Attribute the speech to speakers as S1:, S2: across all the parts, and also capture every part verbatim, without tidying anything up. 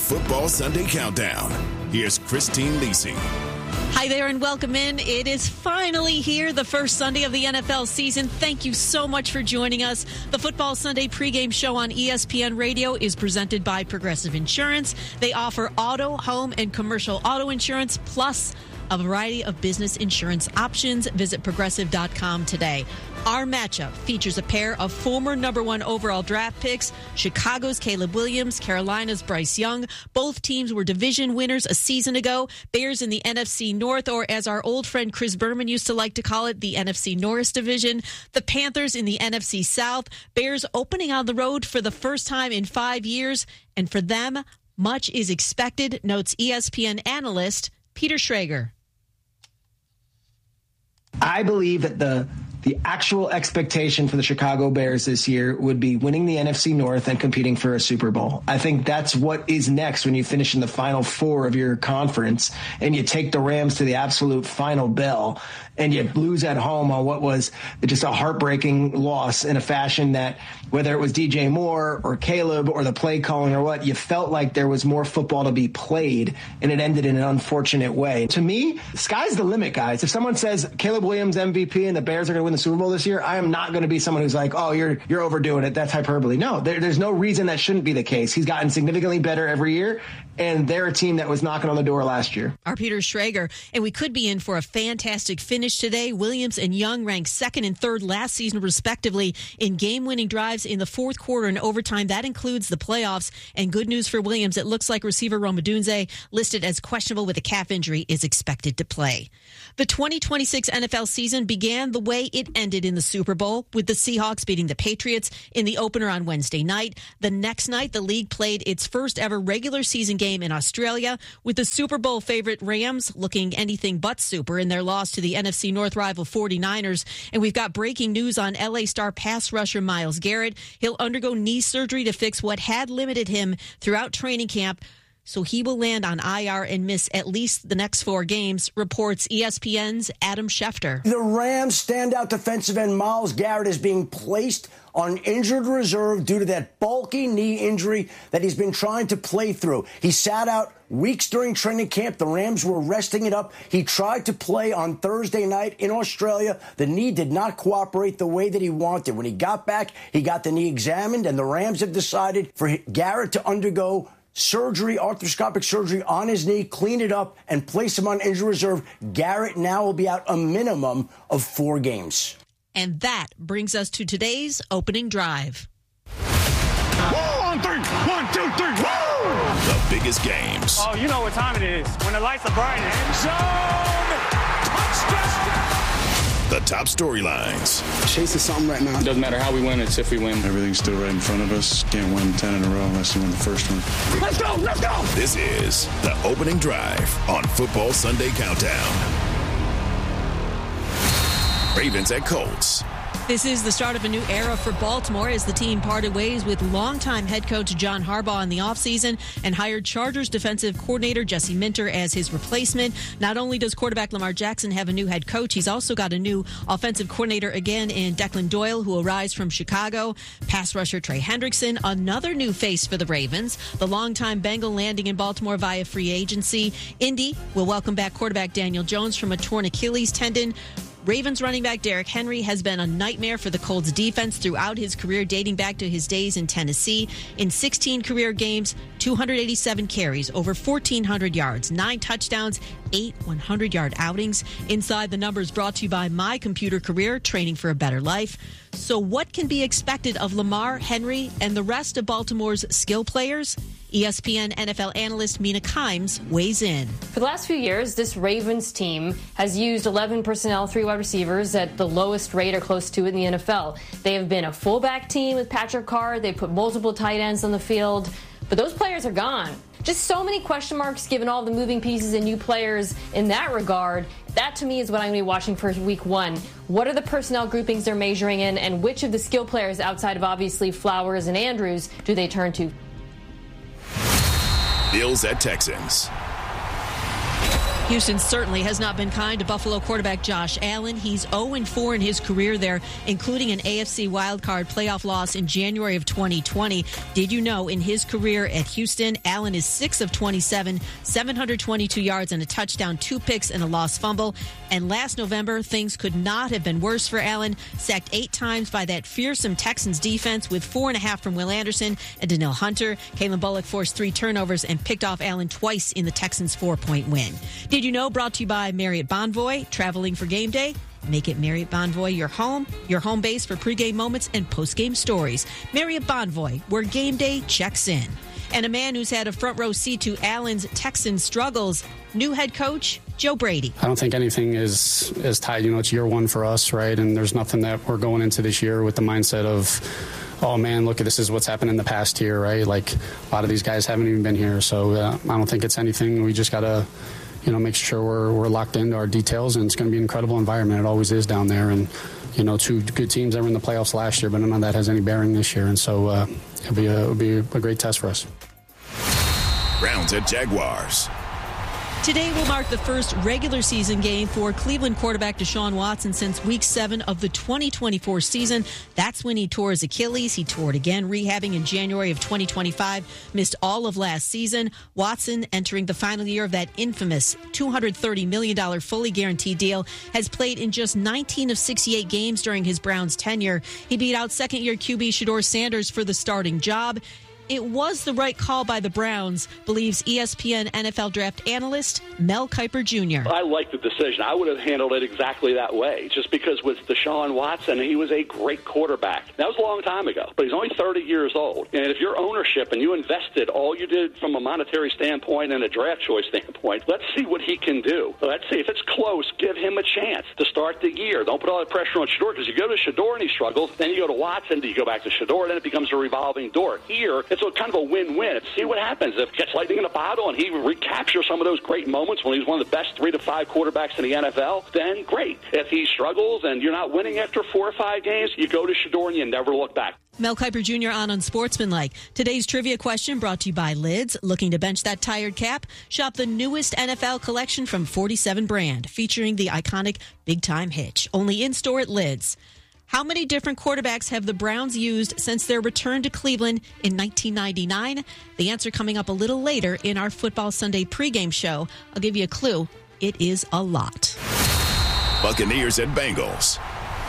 S1: Football Sunday Countdown. Here's Christine Lisi.
S2: Hi there and welcome in. It is finally here, the first Sunday of the N F L season. Thank you so much for joining us. The Football Sunday pregame show on E S P N Radio is presented by Progressive Insurance. They offer auto, home, and commercial auto insurance, plus a variety of business insurance options. Visit progressive dot com today. Our matchup features a pair of former number one overall draft picks, Chicago's Caleb Williams, Carolina's Bryce Young. Both teams were division winners a season ago. Bears in the N F C North, or as our old friend Chris Berman used to like to call it, the N F C Norris division. The Panthers in the N F C South. Bears opening on the road for the first time in five years. And for them, much is expected, notes E S P N analyst Peter Schrager.
S3: I believe that the the actual expectation for the Chicago Bears this year would be winning the N F C North and competing for a Super Bowl. I think that's what is next when you finish in the final four of your conference and you take the Rams to the absolute final bell and you lose at home on what was just a heartbreaking loss in a fashion that, whether it was D J Moore or Caleb or the play calling or what, you felt like there was more football to be played, and it ended in an unfortunate way. To me, sky's the limit, guys. If someone says Caleb Williams M V P and the Bears are going to win the Super Bowl this year, I am not going to be someone who's like, oh, you're you're overdoing it. That's hyperbole. No, there, there's no reason that shouldn't be the case. He's gotten significantly better every year, and they're a team that was knocking on the door last year.
S2: Our Peter Schrager, and we could be in for a fantastic finish today. Williams and Young ranked second and third last season, respectively, in game-winning drives in the fourth quarter and overtime. That includes the playoffs. And good news for Williams, it looks like receiver Rome Odunze, listed as questionable with a calf injury, is expected to play. The twenty twenty-six N F L season began the way it ended in the Super Bowl, with the Seahawks beating the Patriots in the opener on Wednesday night. The next night, the league played its first ever regular season game in Australia, with the Super Bowl favorite Rams looking anything but super in their loss to the N F C North rival forty-niners. And we've got breaking news on L A star pass rusher Myles Garrett. He'll undergo knee surgery to fix what had limited him throughout training camp, so he will land on I R and miss at least the next four games, reports E S P N's Adam Schefter.
S4: The Rams' standout defensive end Myles Garrett is being placed on injured reserve due to that bulky knee injury that he's been trying to play through. He sat out weeks during training camp. The Rams were resting it up. He tried to play on Thursday night in Australia. The knee did not cooperate the way that he wanted. When he got back, he got the knee examined, and the Rams have decided for Garrett to undergo surgery, arthroscopic surgery on his knee, clean it up, and place him on injured reserve. Garrett now will be out a minimum of four games.
S2: And that brings us to today's opening drive.
S5: One, three, one, two, three, woo!
S1: The biggest games.
S5: Oh, you know what time it is. When the lights are bright. End zone! Touchdown!
S1: The top storylines.
S6: Chasing something right now.
S7: It doesn't matter how we win, it's if we win.
S8: Everything's still right in front of us. Can't win ten in a row unless you win the first one.
S5: Let's go, let's go!
S1: This is the opening drive on Football Sunday Countdown. Ravens at Colts.
S2: This is the start of a new era for Baltimore as the team parted ways with longtime head coach John Harbaugh in the offseason and hired Chargers defensive coordinator Jesse Minter as his replacement. Not only does quarterback Lamar Jackson have a new head coach, he's also got a new offensive coordinator again in Declan Doyle, who arrives from Chicago. Pass rusher Trey Hendrickson, another new face for the Ravens. The longtime Bengal landing in Baltimore via free agency. Indy will welcome back quarterback Daniel Jones from a torn Achilles tendon. Ravens running back Derrick Henry has been a nightmare for the Colts defense throughout his career, dating back to his days in Tennessee. In sixteen career games, two hundred eighty-seven carries, over fourteen hundred yards, nine touchdowns, eight hundred-yard outings. Inside the Numbers brought to you by My Computer Career, training for a better life. So what can be expected of Lamar, Henry, and the rest of Baltimore's skill players? E S P N N F L analyst Mina Kimes weighs in.
S9: For the last few years, this Ravens team has used eleven personnel, three wide receivers at the lowest rate or close to it in the N F L. They have been a fullback team with Patrick Carr. They put multiple tight ends on the field, but those players are gone. Just so many question marks given all the moving pieces and new players in that regard. That, to me, is what I'm going to be watching for week one. What are the personnel groupings they're measuring in, and which of the skill players outside of obviously Flowers and Andrews do they turn to?
S1: Bills at Texans.
S2: Houston certainly has not been kind to Buffalo quarterback Josh Allen. He's oh and four in his career there, including an A F C wildcard playoff loss in January of twenty twenty. Did you know in his career at Houston, Allen is six of twenty-seven, seven hundred twenty-two yards and a touchdown, two picks and a lost fumble. And last November, things could not have been worse for Allen. Sacked eight times by that fearsome Texans defense with four and a half from Will Anderson and Danielle Hunter. Kalen Bullock forced three turnovers and picked off Allen twice in the Texans' four-point win. Did you know? Brought to you by Marriott Bonvoy. Traveling for game day? Make it Marriott Bonvoy your home, your home base for pregame moments and postgame stories. Marriott Bonvoy, where game day checks in. And a man who's had a front row seat to Allen's Texans struggles, new head coach Joe Brady.
S7: I don't think anything is, is tied. You know, it's year one for us, right? And there's nothing that we're going into this year with the mindset of, oh, man, look, this is what's happened in the past here, right? Like, a lot of these guys haven't even been here. So uh, I don't think it's anything. We just got to, you know, make sure we're, we're locked into our details, and it's going to be an incredible environment. It always is down there. And, you know, two good teams that were in the playoffs last year, but none of that has any bearing this year. And so uh, it'll be a, it'll be a great test for us.
S1: Browns at Jaguars.
S2: Today will mark the first regular season game for Cleveland quarterback Deshaun Watson since week seven of the twenty twenty-four season. That's when he tore his Achilles. He tore it again, rehabbing in January of twenty twenty-five. Missed all of last season. Watson, entering the final year of that infamous two hundred thirty million dollars fully guaranteed deal, has played in just nineteen of sixty-eight games during his Browns tenure. He beat out second-year Q B Shedeur Sanders for the starting job. It was the right call by the Browns, believes E S P N N F L draft analyst Mel Kiper Junior
S6: I like the decision. I would have handled it exactly that way, just because with Deshaun Watson, he was a great quarterback. That was a long time ago, but he's only thirty years old. And if you're ownership and you invested all you did from a monetary standpoint and a draft choice standpoint, let's see what he can do. Let's see. If it's close, give him a chance to start the year. Don't put all the pressure on Shedeur, because you go to Shedeur and he struggles, then you go to Watson, you go back to Shedeur, then it becomes a revolving door. Here, it's a kind of a win-win. See what happens. If it gets lightning in a bottle and he recaptures some of those great moments when he's one of the best three to five quarterbacks in the N F L, then great. If he struggles and you're not winning after four or five games, you go to Shedeur and you never look back.
S2: Mel Kiper Junior on Unsportsmanlike. Today's trivia question brought to you by Lids. Looking to bench that tired cap? Shop the newest N F L collection from forty-seven brand, featuring the iconic Big Time Hitch. Only in-store at Lids. How many different quarterbacks have the Browns used since their return to Cleveland in nineteen ninety-nine? The answer coming up a little later in our Football Sunday pregame show. I'll give you a clue. It is a lot.
S1: Buccaneers at Bengals.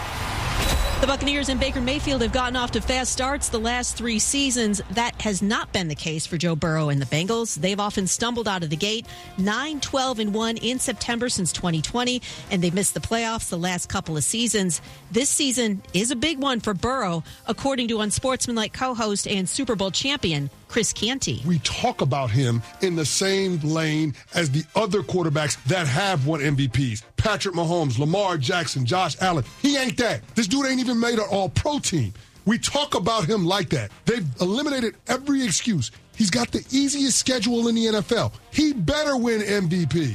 S2: The Buccaneers and Baker Mayfield have gotten off to fast starts the last three seasons. That has not been the case for Joe Burrow and the Bengals. They've often stumbled out of the gate. nine twelve and one in September since twenty twenty, and they've missed the playoffs the last couple of seasons. This season is a big one for Burrow, according to Unsportsmanlike co-host and Super Bowl champion Chris Canty.
S10: We talk about him in the same lane as the other quarterbacks that have won M V Ps. Patrick Mahomes, Lamar Jackson, Josh Allen. He ain't that. This dude ain't even made an all-pro team. We talk about him like that. They've eliminated every excuse. He's got the easiest schedule in the N F L. He better win M V P.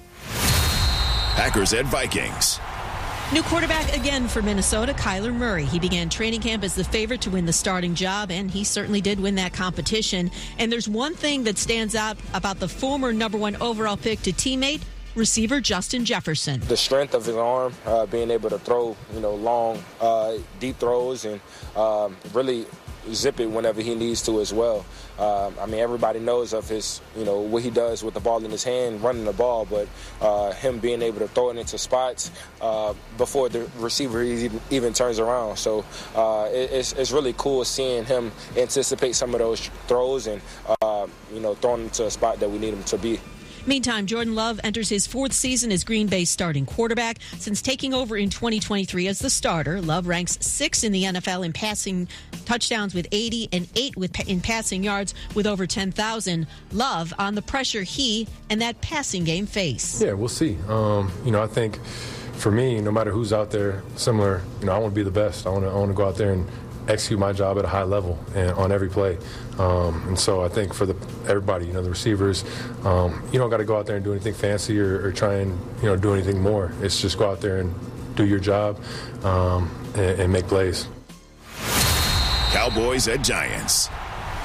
S1: Packers at Vikings.
S2: New quarterback again for Minnesota, Kyler Murray. He began training camp as the favorite to win the starting job, and he certainly did win that competition. And there's one thing that stands out about the former number one overall pick to teammate, receiver Justin Jefferson.
S11: The strength of his arm, uh, being able to throw, you know, long, uh, deep throws, and um, really zip it whenever he needs to as well. Um, I mean, everybody knows of his, you know, what he does with the ball in his hand, running the ball, but uh, him being able to throw it into spots uh, before the receiver even, even turns around. So uh, it, it's, it's really cool seeing him anticipate some of those throws and, uh, you know, throwing into a spot that we need him to be.
S2: Meantime, Jordan Love enters his fourth season as Green Bay's starting quarterback. Since taking over in twenty twenty-three as the starter, Love ranks sixth in the N F L in passing touchdowns with eighty and eight with in passing yards with over ten thousand. Love on the pressure he and that passing game face.
S12: Yeah, we'll see. Um, you know, I think for me, no matter who's out there, similar, you know, I want to be the best. I want to I want to go out there and execute my job at a high level and on every play. Um, and so I think for the everybody, you know, the receivers, um, you don't got to go out there and do anything fancy or, or try and, you know, do anything more. It's just go out there and do your job um, and, and make plays.
S1: Cowboys at Giants.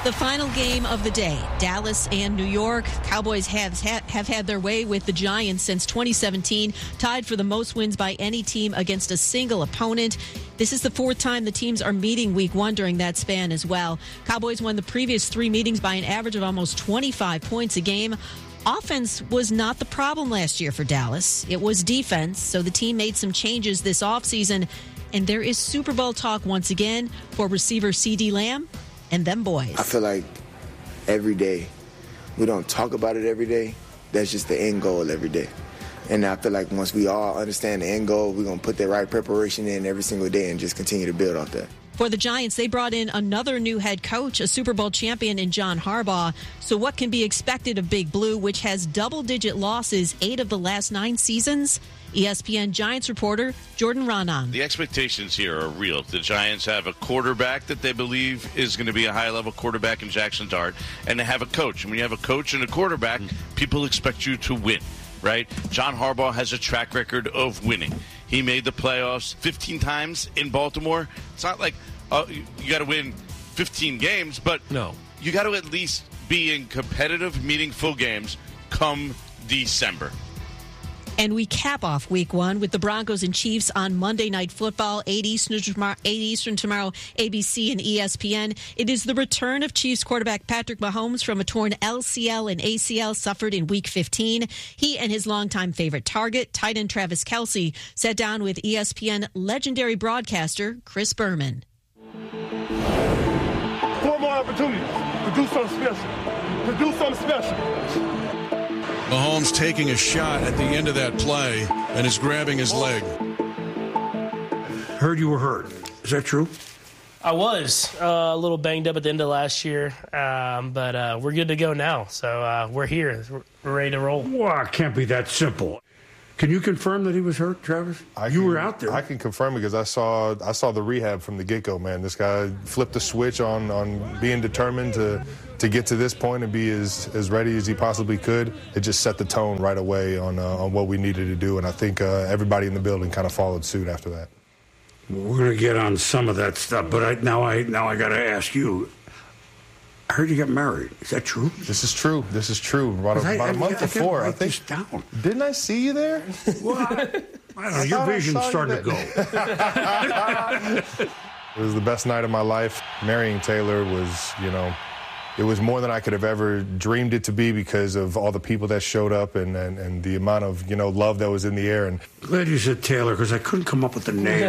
S2: The final game of the day, Dallas and New York. Cowboys have, have had their way with the Giants since twenty seventeen, tied for the most wins by any team against a single opponent. This is the fourth time the teams are meeting week one during that span as well. Cowboys won the previous three meetings by an average of almost twenty-five points a game. Offense was not the problem last year for Dallas. It was defense, so the team made some changes this offseason, and there is Super Bowl talk once again for receiver CeeDee Lamb and them boys.
S13: I feel like every day, we don't talk about it every day. That's just the end goal every day. And I feel like once we all understand the end goal, we're going to put the right preparation in every single day and just continue to build off that.
S2: For the Giants, they brought in another new head coach, a Super Bowl champion in John Harbaugh. So what can be expected of Big Blue, which has double-digit losses eight of the last nine seasons? E S P N Giants reporter Jordan Raanan.
S14: The expectations here are real. The Giants have a quarterback that they believe is going to be a high-level quarterback in Jackson Dart, and they have a coach. And when you have a coach and a quarterback, people expect you to win, right? John Harbaugh has a track record of winning. He made the playoffs fifteen times in Baltimore. It's not like uh, you, you got to win fifteen games, but
S15: no,
S14: you got to at least be in competitive, meaningful games come December.
S2: And we cap off week one with the Broncos and Chiefs on Monday Night Football, eight Eastern tomorrow, eight Eastern tomorrow, A B C and E S P N. It is the return of Chiefs quarterback Patrick Mahomes from a torn L C L and A C L suffered in Week fifteen. He and his longtime favorite target, tight end Travis Kelce, sat down with E S P N legendary broadcaster Chris Berman.
S16: Four more opportunities to do something special. To do something special.
S17: Mahomes taking a shot at the end of that play and is grabbing his leg.
S18: Heard you were hurt. Is that true?
S19: I was uh, a little banged up at the end of last year, um, but uh, we're good to go now. So uh, we're here. We're ready to roll.
S18: Well, it can't be that simple. Can you confirm that he was hurt, Travis?
S12: I
S18: you
S12: can,
S18: were out there.
S12: I can confirm it because I saw I saw the rehab from the get-go, man. This guy flipped the switch on, on being determined to to get to this point and be as, as ready as he possibly could. It just set the tone right away on uh, on what we needed to do, and I think uh, everybody in the building kind of followed suit after that.
S18: We're going to get on some of that stuff, but I, now I now I got to ask you. I heard you got married. Is that true?
S12: This is true. This is true. About a,
S18: I,
S12: about a
S18: I,
S12: month
S18: I,
S12: before,
S18: I,
S12: I think.
S18: this down.
S12: Didn't I see you there?
S18: Well, I, I don't know. Your vision's starting to go.
S12: It was the best night of my life. Marrying Taylor was, you know, it was more than I could have ever dreamed it to be because of all the people that showed up and, and, and the amount of, you know, love that was in the air. And
S18: glad you said Taylor because I couldn't come up with the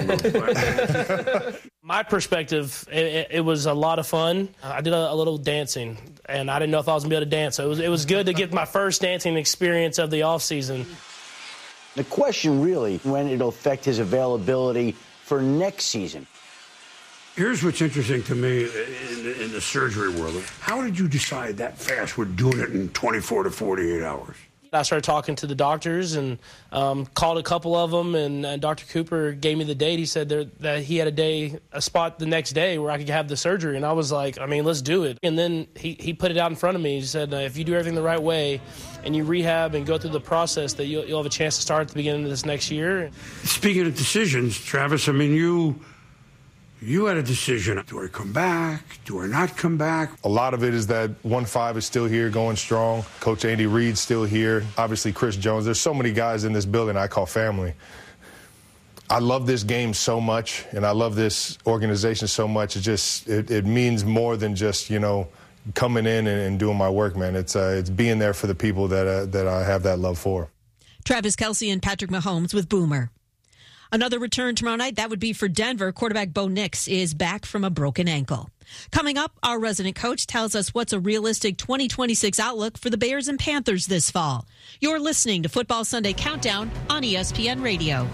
S18: name.
S19: My perspective, it, it was a lot of fun. I did a, a little dancing, and I didn't know if I was going to be able to dance. So it was, it was good to get my first dancing experience of the offseason.
S4: The question really, when it'll affect his availability for next season.
S18: Here's what's interesting to me in the, in the surgery world. How did you decide that fast we're doing it in twenty-four to forty-eight hours?
S19: I started talking to the doctors and um, called a couple of them, and, and Doctor Cooper gave me the date. He said there, that he had a day, a spot the next day where I could have the surgery, and I was like, I mean, let's do it. And then he, he put it out in front of me. He said, uh, if you do everything the right way and you rehab and go through the process, that you'll, you'll have a chance to start at the beginning of this next year.
S18: Speaking of decisions, Travis, I mean, you... You had a decision. Do I come back? Do I not come back?
S12: A lot of it is that one five is still here, going strong. Coach Andy Reid's still here. Obviously, Chris Jones. There's so many guys in this building I call family. I love this game so much, and I love this organization so much. It just it, it means more than just, you know, coming in and, and doing my work, man. It's uh, it's being there for the people that uh, that I have that love for.
S2: Travis Kelce and Patrick Mahomes with Boomer. Another return tomorrow night, that would be for Denver. Quarterback Bo Nix is back from a broken ankle. Coming up, our resident coach tells us what's a realistic twenty twenty-six outlook for the Bears and Panthers this fall. You're listening to Football Sunday Countdown on E S P N Radio.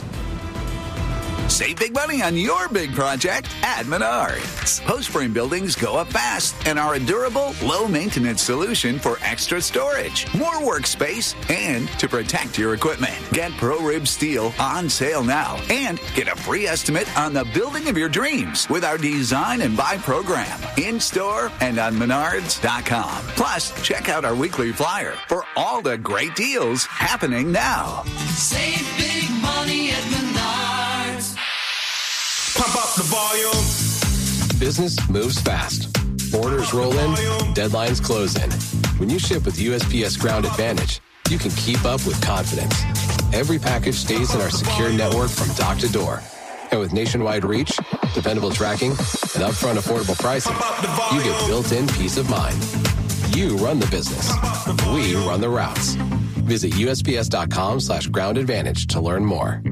S20: Save big money on your big project at Menards. Post frame buildings go up fast and are a durable, low-maintenance solution for extra storage, more workspace, and to protect your equipment. Get ProRib Steel on sale now and get a free estimate on the building of your dreams with our Design and Buy program in-store and on Menards dot com. Plus, check out our weekly flyer for all the great deals happening now.
S21: Save big money at Menards.
S22: Pump up the volume.
S23: Business moves fast.
S15: Orders roll in, deadlines close in. When you ship with U S P S Ground Advantage, you can keep up with confidence. Every package stays in our secure network from dock to door. And with nationwide reach, dependable tracking, and upfront affordable pricing, you get built-in peace of mind. You run the business. We run the routes. Visit U S P S dot com slash ground advantage to learn more.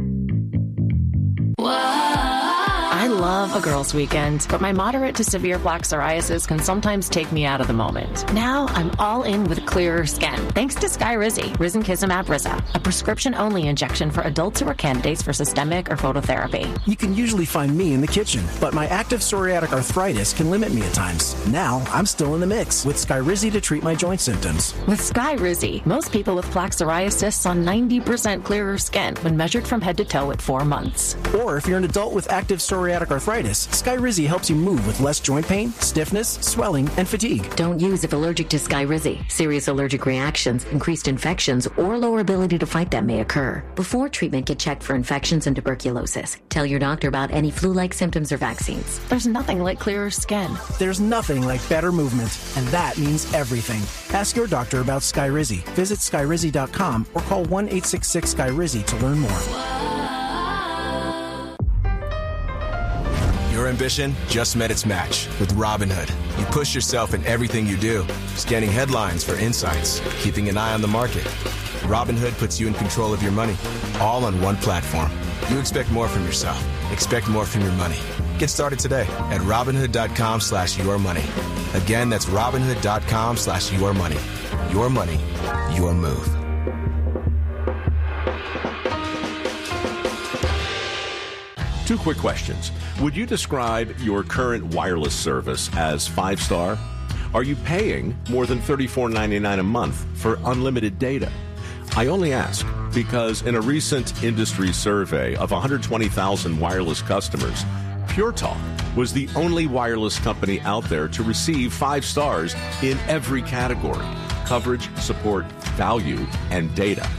S22: I love a girls' weekend, but my moderate to severe plaque psoriasis can sometimes take me out of the moment. Now I'm all in with clearer skin, thanks to Skyrizi, Risankizumab Riza, a prescription-only injection for adults who are candidates for systemic or phototherapy.
S23: You can usually find me in the kitchen, but my active psoriatic arthritis can limit me at times. Now I'm still in the mix with Skyrizi to treat my joint symptoms.
S22: With Skyrizi, most people with plaque psoriasis saw ninety percent clearer skin when measured from head to toe at four months.
S23: Or if you're an adult with active psoriatic arthritis, Skyrizi helps you move with less joint pain, stiffness, swelling, and fatigue.
S24: Don't use if allergic to Skyrizi. Serious allergic reactions, increased infections, or lower ability to fight them may occur. Before treatment, get checked for infections and tuberculosis. Tell your doctor about any flu-like symptoms or vaccines.
S22: There's nothing like clearer skin.
S23: There's nothing like better movement, and that means everything. Ask your doctor about Skyrizi. Visit Skyrizi dot com or call one eight six six Skyrizi to learn more.
S25: Your ambition just met its match with Robinhood. You push yourself in everything you do, scanning headlines for insights, keeping an eye on the market. Robinhood puts you in control of your money, all on one platform. You expect more from yourself. Expect more from your money. Get started today at Robinhood dot com slash your money. Again, that's Robinhood dot com slash your money. Your money, your move.
S26: Two quick questions. Would you describe your current wireless service as five-star? Are you paying more than thirty-four ninety-nine a month for unlimited data? I only ask because in a recent industry survey of one hundred twenty thousand wireless customers, Pure Talk was the only wireless company out there to receive five stars in every category: coverage, support, value, and data.